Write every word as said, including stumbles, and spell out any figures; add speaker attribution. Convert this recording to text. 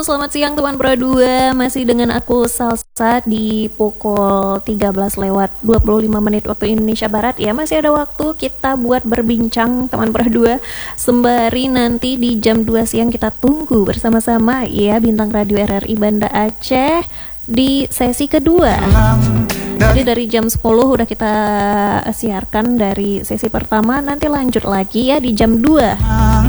Speaker 1: selamat siang teman Pro dua. Masih dengan aku Salsa di pukul tiga belas lewat dua puluh lima menit waktu Indonesia Barat ya. Masih ada waktu kita buat berbincang teman Pro dua. Sembari nanti di jam dua siang kita tunggu bersama-sama ya Bintang Radio R R I Banda Aceh di sesi kedua. Jadi dari jam sepuluh udah kita siarkan dari sesi pertama, nanti lanjut lagi ya di jam dua.